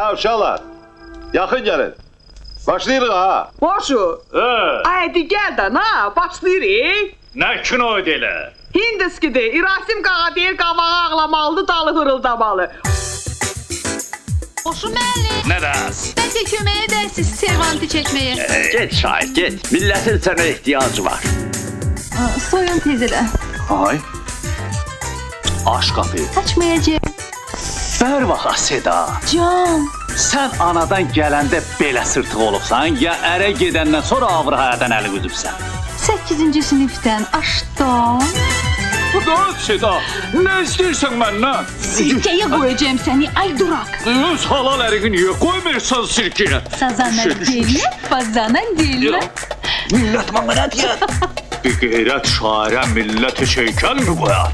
Ha uşaqlar, yaxın gəlin. Başlayırıq ha. Boşu. Haydi gel de na başlayırıq. Nə kino elə? Hindiskidir. İrasim qağa deyir qavağı ağlamalıdır, dalı hırıldamalı. Boşu müəllim. Nə dərs? Bəlkə kömək edərsiniz servanti çəkməyə. Get şahid, get. Millətin sənə ehtiyacı var. Soyun tezələ. Ay. Aç qapıyı. Açmayacaq. Ver baxa Seda. Can. Sən anadan gələndə belə sırtıq olubsan, ya ərə gedəndən sonra avır həyatdan əli qüdübsən. 8-ci sinifdən aşdan. Dur Seda, nə istəyirsən məndən? Sirkəyə qoyacağım səni, ay duraq. Öz halal ərini niyə qoymursan sirkəyə? Sazana deli, fazana deli. Millət mənə deyər. Bir qeyrət şairə millət şeykən mi qoyar?